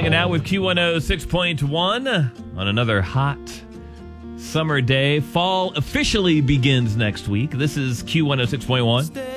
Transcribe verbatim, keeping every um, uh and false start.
hanging out with Q one oh six point one on another hot summer day. Fall officially begins next week. This is Q one oh six point one.